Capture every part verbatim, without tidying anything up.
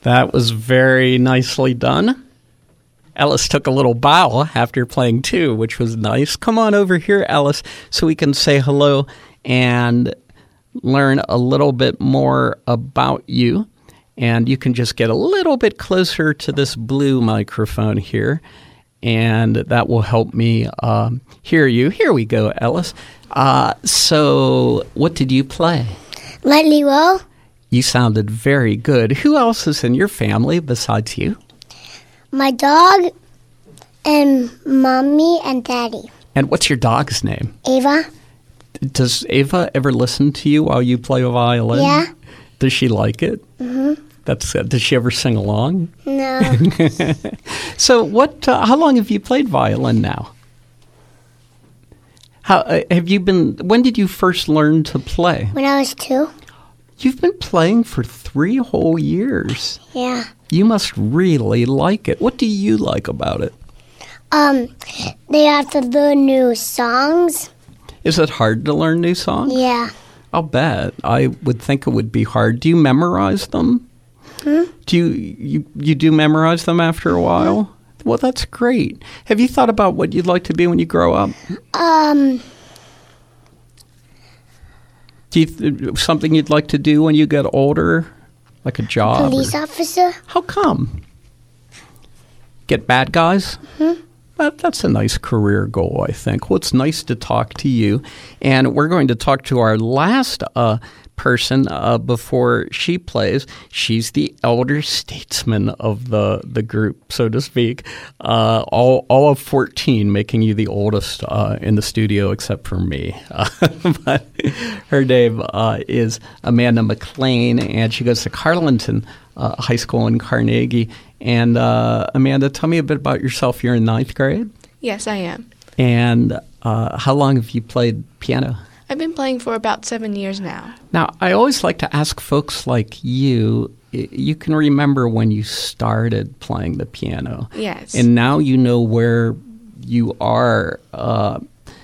That was very nicely done. Ellis took a little bow after playing two, which was nice. Come on over here, Ellis, so we can say hello and learn a little bit more about you. And you can just get a little bit closer to this blue microphone here, and that will help me um, hear you. Here we go, Ellis. Uh, so what did you play? Lightly Well. You sounded very good. Who else is in your family besides you? My dog and Mommy and Daddy. And what's your dog's name? Ava. Does Ava ever listen to you while you play a violin? Yeah. Does she like it? Mm-hmm. That's good. Does she ever sing along? No. So what? Uh, how long have you played violin now? How uh, have you been? When did you first learn to play? When I was two. You've been playing for three whole years. Yeah. You must really like it. What do you like about it? Um, they have to learn new songs. Is it hard to learn new songs? Yeah. I'll bet. I would think it would be hard. Do you memorize them? Hmm? Do you, you you do memorize them after a while? Hmm? Well, that's great. Have you thought about what you'd like to be when you grow up? Um... Do you th- something you'd like to do when you get older, like a job? Police or, officer. How come? Get bad guys? Mm-hmm. That, that's a nice career goal, I think. Well, it's nice to talk to you. And we're going to talk to our last uh, person uh, before she plays. She's the elder statesman of the, the group, so to speak. Uh, all, all of fourteen, making you the oldest uh, in the studio except for me. Uh, but her name uh, is Amanda McLean, and she goes to Carleton uh, High School in Carnegie. And uh, Amanda, tell me a bit about yourself. You're in ninth grade? Yes, I am. And uh, how long have you played piano? I've been playing for about seven years now. Now, I always like to ask folks like you, you can remember when you started playing the piano. Yes. And now you know where you are. Uh,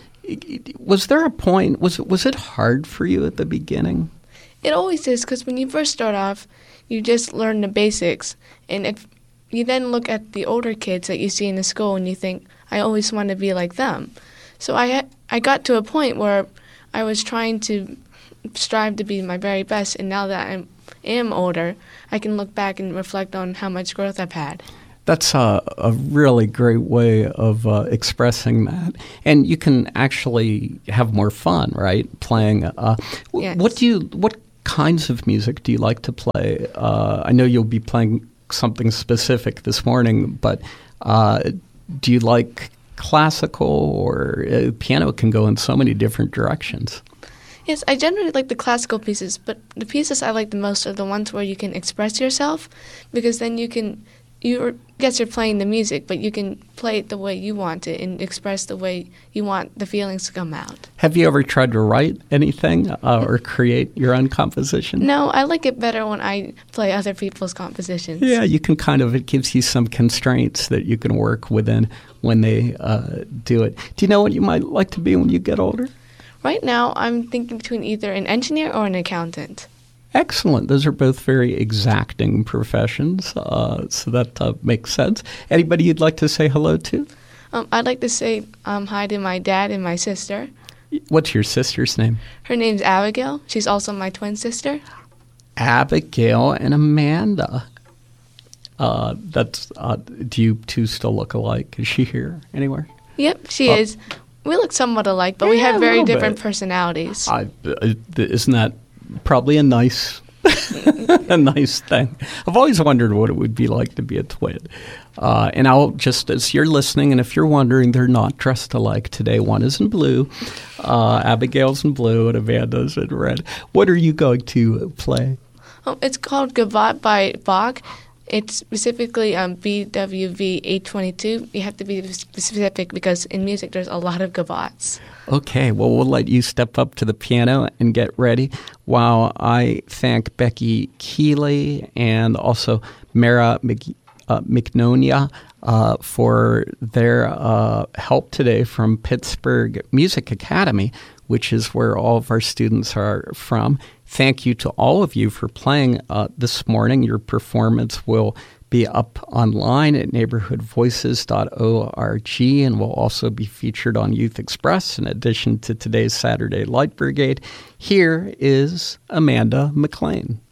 was there a point, was, was it hard for you at the beginning? It always is, because when you first start off, you just learn the basics. And if you then look at the older kids that you see in the school and you think, I always want to be like them. So I I got to a point where I was trying to strive to be my very best, and now that I am older, I can look back and reflect on how much growth I've had. That's a, a really great way of uh, expressing that. And you can actually have more fun, right, playing. Uh, Yes. What do you, what kinds of music do you like to play? Uh, I know you'll be playing something specific this morning, but uh, do you like classical, or uh, piano can go in so many different directions? Yes, I generally like the classical pieces, but the pieces I like the most are the ones where you can express yourself, because then you can, you yes, you're playing the music, but you can play it the way you want it and express the way you want the feelings to come out. Have you ever tried to write anything uh, or create your own composition? No, I like it better when I play other people's compositions. Yeah, you can kind of, it gives you some constraints that you can work within when they uh, do it. Do you know what you might like to be when you get older? Right now, I'm thinking between either an engineer or an accountant. Excellent. Those are both very exacting professions, uh, so that uh, makes sense. Anybody you'd like to say hello to? Um, I'd like to say um, hi to my dad and my sister. What's your sister's name? Her name's Abigail. She's also my twin sister. Abigail and Amanda. Uh, that's. Uh, do you two still look alike? Is she here anywhere? Yep, she Oh. is. We look somewhat alike, but we Yeah, have a very little different bit. personalities. I, uh, isn't that probably a nice, a nice thing? I've always wondered what it would be like to be a twin. Uh, and I'll just, as you're listening, and if you're wondering, they're not dressed alike today. One is in blue, uh, Abigail's in blue, and Amanda's in red. What are you going to play? Oh, it's called Gavotte by Bach. It's specifically um, B W V eight twenty-two. You have to be specific because in music there's a lot of gavottes. Okay, well, we'll let you step up to the piano and get ready while I thank Becky Keeley and also Mara Mc, uh, McNonia uh, for their uh, help today from Pittsburgh Music Academy, which is where all of our students are from. thank you to all of you for playing uh, this morning. Your performance will be up online at neighborhood voices dot org and will also be featured on Youth Express in addition to today's Saturday Light Brigade. Here is Amanda McLean.